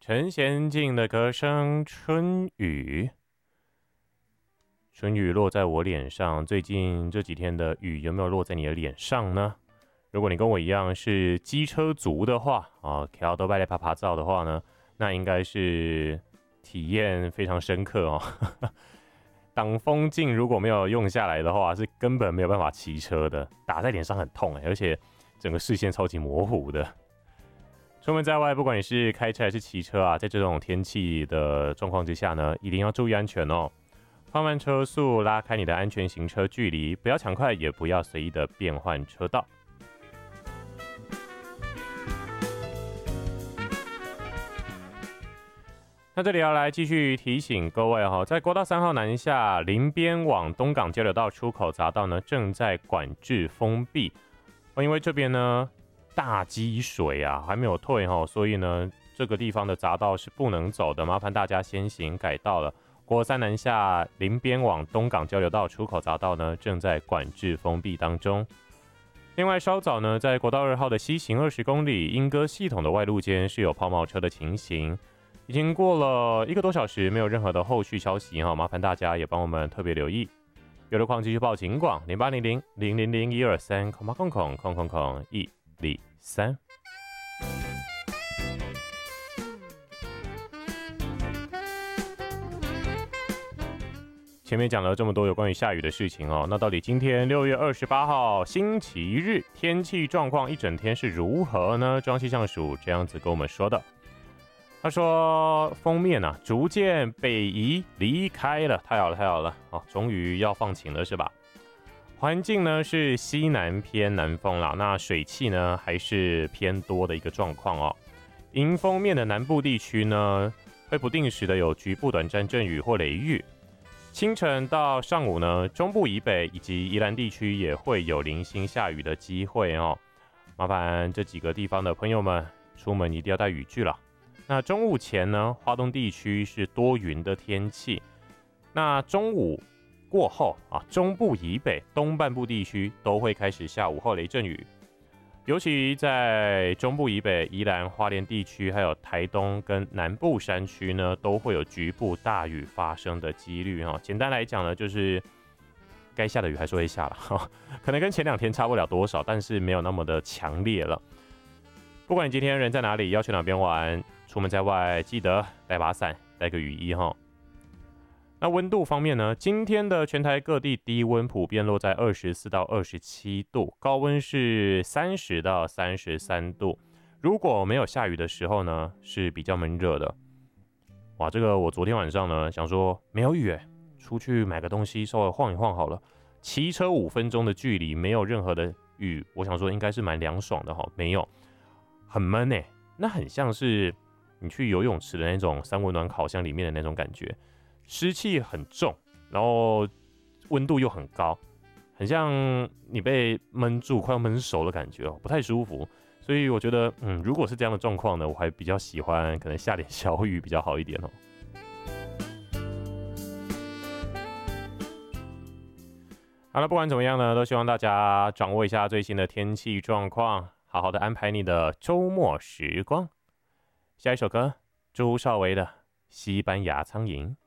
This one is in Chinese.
陈娴静的歌声《春雨》。春雨落在我脸上，最近这几天的雨有没有落在你的脸上呢？如果你跟我一样是机车族的话啊，条都拜来爬爬照的话呢，那应该是体验非常深刻哦。挡风镜如果没有用下来的话，是根本没有办法骑车的，打在脸上很痛而且整个视线超级模糊的。出门在外，不管你是开车还是骑车啊，在这种天气的状况之下呢，一定要注意安全哦。放慢车速，拉开你的安全行车距离，不要抢快，也不要随意的变换车道。那这里要来继续提醒各位哈，在国道3号南下林边往东港交流道出口匝道呢，正在管制封闭。因为这边呢大积水啊，还没有退哈，所以呢这个地方的匝道是不能走的，麻烦大家先行改道了。国3南下林边往东港交流道出口匝道呢，正在管制封闭当中。另外，稍早呢，在国道2号的西行20公里莺歌系统的外路间是有抛锚车的情形，已经过了1个多小时，没有任何的后续消息哈，麻烦大家也帮我们特别留意。有的况继续报警广0800-000-123-123。前面讲了这么多有关于下雨的事情哦，那到底今天6月28号星期日天气状况一整天是如何呢？中央气象署这样子跟我们说的，他说锋面啊逐渐北移离开了，太好了太好了哦，终于要放晴了是吧？环境呢是西南偏南风啦，那水汽呢还是偏多的一个状况哦。迎风面的南部地区呢会不定时的有局部短暂阵雨或雷雨。清晨到上午呢，中部以北以及宜兰地区也会有零星下雨的机会哦。麻烦这几个地方的朋友们出门一定要带雨具了。那中午前呢，花东地区是多云的天气。那中午过后啊，中部以北东半部地区都会开始下午后雷阵雨。尤其在中部以北、宜兰花莲地区，还有台东跟南部山区呢，都会有局部大雨发生的几率哈。简单来讲呢，就是该下的雨还是会下了哈，可能跟前2天差不了多少，但是没有那么的强烈了。不管你今天人在哪里，要去哪边玩，出门在外记得带把伞，带个雨衣哈。那温度方面呢？今天的全台各地低温普遍落在24到27度，高温是30到33度。如果没有下雨的时候呢，是比较闷热的。哇，这个我昨天晚上呢想说没有雨出去买个东西稍微晃一晃好了。骑车5分钟的距离，没有任何的雨，我想说应该是蛮凉爽的哈，没有，很闷那很像是你去游泳池的那种三温暖烤箱里面的那种感觉。湿气很重，然后温度又很高，很像你被闷住快要闷熟的感觉不太舒服。所以我觉得如果是这样的状况呢，我还比较喜欢可能下点小雨比较好一点好了，不管怎么样呢，都希望大家掌握一下最新的天气状况，好好的安排你的周末时光。下一首歌，朱少维的《西班牙苍蝇》。